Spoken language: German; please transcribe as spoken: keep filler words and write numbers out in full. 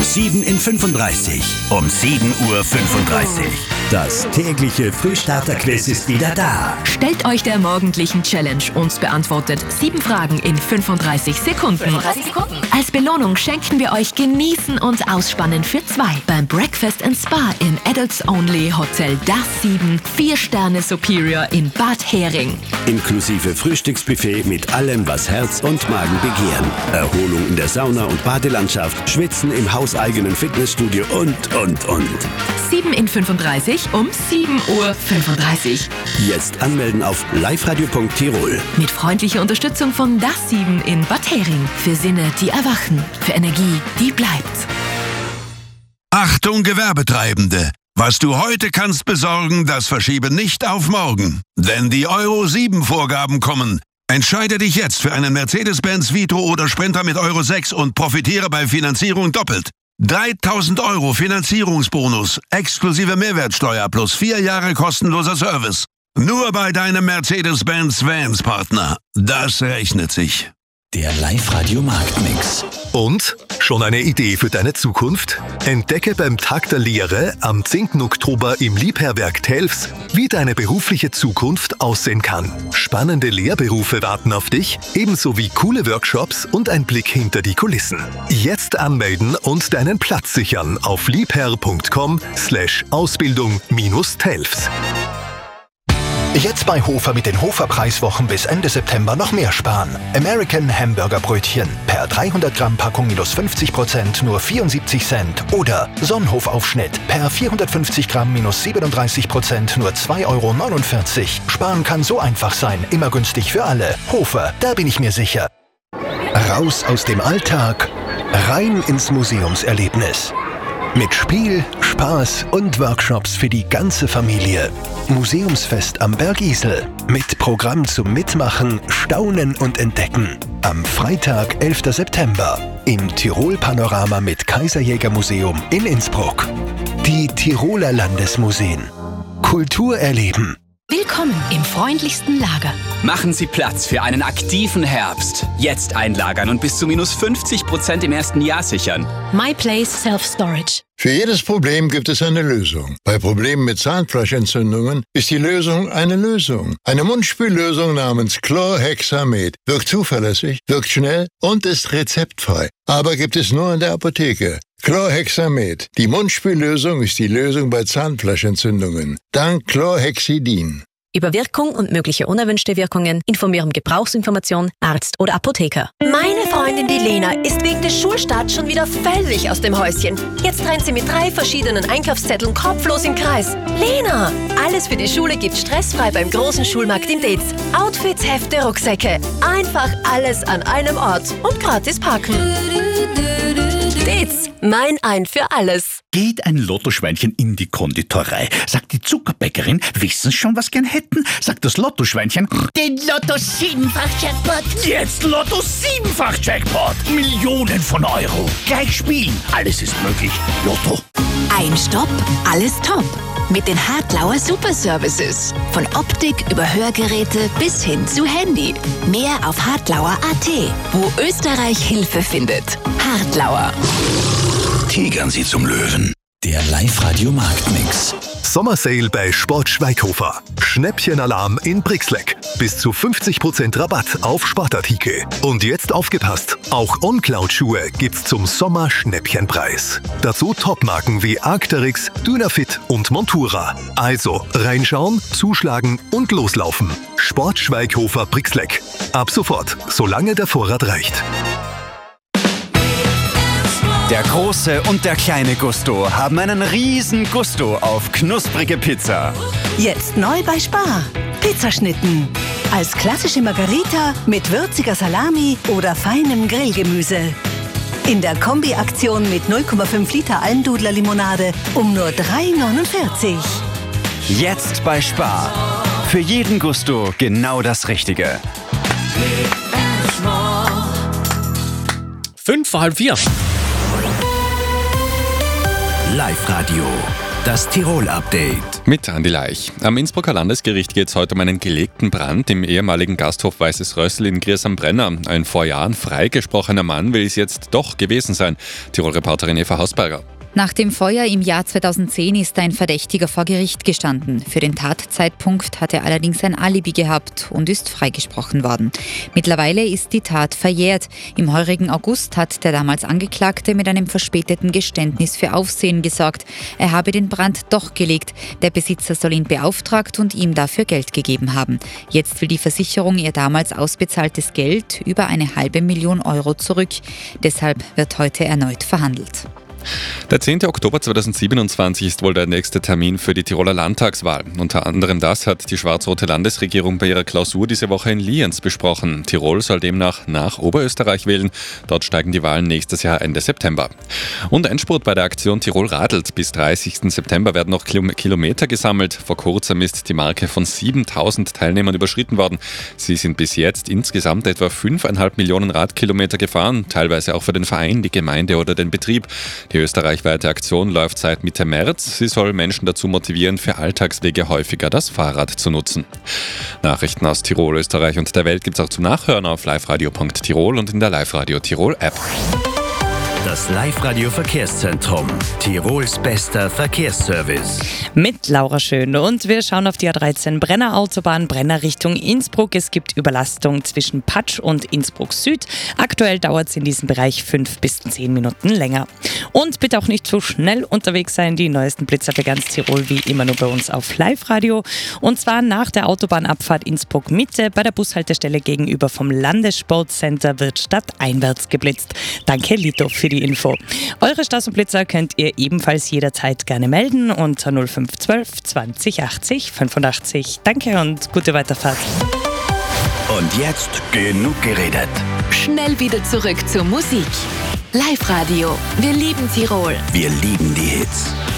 sieben in fünfunddreißig. Um sieben Uhr fünfunddreißig. Das tägliche Frühstarter-Quiz ist wieder da. Stellt euch der morgendlichen Challenge und beantwortet sieben Fragen in fünfunddreißig Sekunden. fünfunddreißig Sekunden. Als Belohnung schenken wir euch Genießen und Ausspannen für zwei beim Breakfast and Spa im Adults Only Hotel Das sieben, vier Sterne Superior in Bad Hering. Inklusive Frühstücksbuffet mit allem, was Herz und Magen begehren. Erholung in der Sauna und Badelandschaft, Schwitzen im hauseigenen Fitnessstudio und, und, und. sieben in fünfunddreißig um sieben Uhr fünfunddreißig. Jetzt anmelden auf liveradio punkt tirol. Mit freundlicher Unterstützung von Das sieben in Bad Hering. Für Sinne, die erwachen. Für Energie, die bleibt. Achtung, Gewerbetreibende! Was du heute kannst besorgen, das verschiebe nicht auf morgen. Denn die Euro sieben Vorgaben kommen. Entscheide dich jetzt für einen Mercedes-Benz Vitro oder Sprinter mit Euro sechs und profitiere bei Finanzierung doppelt. dreitausend Euro Finanzierungsbonus, exklusive Mehrwertsteuer plus vier Jahre kostenloser Service. Nur bei deinem Mercedes-Benz Vans-Partner. Das rechnet sich. Der Live-Radio-Marktmix. Und? Schon eine Idee für deine Zukunft? Entdecke beim Tag der Lehre am zehnten Oktober im Liebherrwerk Telfs, wie deine berufliche Zukunft aussehen kann. Spannende Lehrberufe warten auf dich, ebenso wie coole Workshops und ein Blick hinter die Kulissen. Jetzt anmelden und deinen Platz sichern auf liebherr punkt com slash Ausbildung minus Telfs. Jetzt bei Hofer mit den Hofer-Preiswochen bis Ende September noch mehr sparen. American Hamburger Brötchen per dreihundert Gramm Packung minus fünfzig Prozent nur vierundsiebzig Cent. Oder Sonnenhof-Aufschnitt per vierhundertfünfzig Gramm minus siebenunddreißig Prozent nur zwei Euro neunundvierzig. Sparen kann so einfach sein, immer günstig für alle. Hofer, da bin ich mir sicher. Raus aus dem Alltag, rein ins Museumserlebnis. Mit Spiel, Spaß und Workshops für die ganze Familie. Museumsfest am Bergisel. Mit Programm zum Mitmachen, Staunen und Entdecken. Am Freitag, elften September. Im Tirol Panorama mit Kaiserjäger-Museum in Innsbruck. Die Tiroler Landesmuseen. Kultur erleben. Willkommen im freundlichsten Lager. Machen Sie Platz für einen aktiven Herbst. Jetzt einlagern und bis zu minus fünfzig Prozent im ersten Jahr sichern. MyPlace Self-Storage. Für jedes Problem gibt es eine Lösung. Bei Problemen mit Zahnfleischentzündungen ist die Lösung eine Lösung. Eine Mundspüllösung namens Chlorhexamet wirkt zuverlässig, wirkt schnell und ist rezeptfrei. Aber gibt es nur in der Apotheke. Chlorhexamet. Die Mundspüllösung ist die Lösung bei Zahnfleischentzündungen. Dank Chlorhexidin. Über Wirkung und mögliche unerwünschte Wirkungen informieren Gebrauchsinformation, Arzt oder Apotheker. Meine Freundin, die Lena, ist wegen des Schulstarts schon wieder völlig aus dem Häuschen. Jetzt rennt sie mit drei verschiedenen Einkaufszetteln kopflos im Kreis. Lena, alles für die Schule gibt's stressfrei beim großen Schulmarkt in Deetz. Outfits, Hefte, Rucksäcke. Einfach alles an einem Ort und gratis parken. Deetz, mein Ein für alles. Geht ein Lottoschweinchen in die Konditorei, sagt die Zuckerbäckerin, wissen schon, was gern hätten, sagt das Lottoschweinchen, den Lotto siebenfach Jackpot. Jetzt Lotto siebenfach Jackpot. Millionen von Euro. Gleich spielen. Alles ist möglich. Lotto. Ein Stopp, alles top. Mit den Hartlauer Super Services. Von Optik über Hörgeräte bis hin zu Handy. Mehr auf hartlauer punkt at, wo Österreich Hilfe findet. Hartlauer. Tigern Sie zum Löwen. Der Live-Radio-Marktmix. Sommersale bei Sport Schweighofer. Schnäppchenalarm in Brixleck. Bis zu fünfzig Prozent Rabatt auf Sportartikel. Und jetzt aufgepasst, auch OnCloud-Schuhe gibt's zum Sommer-Schnäppchenpreis. Dazu Topmarken wie Arc'teryx, Dynafit und Montura. Also reinschauen, zuschlagen und loslaufen. Sport Schweighofer Brixleck. Ab sofort, solange der Vorrat reicht. Der große und der kleine Gusto haben einen riesen Gusto auf knusprige Pizza. Jetzt neu bei Spar. Pizzaschnitten. Als klassische Margarita mit würziger Salami oder feinem Grillgemüse. In der Kombi-Aktion mit null Komma fünf Liter Almdudler Limonade um nur drei neunundvierzig. Jetzt bei Spar. Für jeden Gusto genau das Richtige. Fünf vor halb vier. Live-Radio. Das Tirol-Update. Mit Andi Leich. Am Innsbrucker Landesgericht geht es heute um einen gelegten Brand im ehemaligen Gasthof Weißes Rössl in Griers am Brenner. Ein vor Jahren freigesprochener Mann will es jetzt doch gewesen sein. Tirol-Reporterin Eva Hausberger. Nach dem Feuer im Jahr zweitausendzehn ist ein Verdächtiger vor Gericht gestanden. Für den Tatzeitpunkt hat er allerdings ein Alibi gehabt und ist freigesprochen worden. Mittlerweile ist die Tat verjährt. Im heurigen August hat der damals Angeklagte mit einem verspäteten Geständnis für Aufsehen gesorgt. Er habe den Brand doch gelegt. Der Besitzer soll ihn beauftragt und ihm dafür Geld gegeben haben. Jetzt will die Versicherung ihr damals ausbezahltes Geld, über eine halbe Million Euro, zurück. Deshalb wird heute erneut verhandelt. Der zehnten Oktober zweitausendsiebenundzwanzig ist wohl der nächste Termin für die Tiroler Landtagswahl. Unter anderem das hat die schwarz-rote Landesregierung bei ihrer Klausur diese Woche in Lienz besprochen. Tirol soll demnach nach Oberösterreich wählen. Dort steigen die Wahlen nächstes Jahr Ende September. Und Endspurt bei der Aktion Tirol radelt. Bis dreißigsten September werden noch Kilometer gesammelt. Vor kurzem ist die Marke von siebentausend Teilnehmern überschritten worden. Sie sind bis jetzt insgesamt etwa fünfeinhalb Millionen Radkilometer gefahren, teilweise auch für den Verein, die Gemeinde oder den Betrieb. Die österreichweite Aktion läuft seit Mitte März. Sie soll Menschen dazu motivieren, für Alltagswege häufiger das Fahrrad zu nutzen. Nachrichten aus Tirol, Österreich und der Welt gibt es auch zum Nachhören auf liveradio punkt tirol und in der Live-Radio Tirol App. Das Live-Radio-Verkehrszentrum. Tirols bester Verkehrsservice. Mit Laura Schön. Und wir schauen auf die A dreizehn Brenner Autobahn, Brenner Richtung Innsbruck. Es gibt Überlastung zwischen Patsch und Innsbruck Süd. Aktuell dauert es in diesem Bereich fünf bis zehn Minuten länger. Und bitte auch nicht zu schnell unterwegs sein. Die neuesten Blitzer für ganz Tirol wie immer nur bei uns auf Live-Radio. Und zwar nach der Autobahnabfahrt Innsbruck Mitte bei der Bushaltestelle gegenüber vom Landessportcenter wird stadteinwärts geblitzt. Danke Lito für die Info. Eure Staus und Blitzer könnt ihr ebenfalls jederzeit gerne melden unter null fünf zwölf zwanzig achtzig fünfundachtzig. Danke und gute Weiterfahrt. Und jetzt genug geredet. Schnell wieder zurück zur Musik. Live-Radio. Wir lieben Tirol. Wir lieben die Hits.